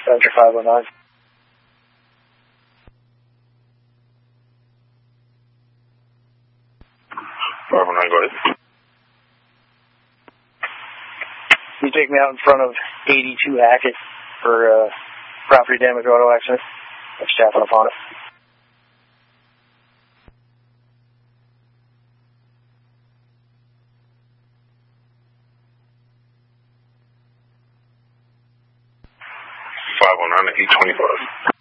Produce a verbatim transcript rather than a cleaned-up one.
Roger, five oh nine. five oh nine, go ahead. You take me out in front of eighty-two Hackett for uh, property damage auto accident. I'm staffing upon it. five oh nine, eight twenty-five.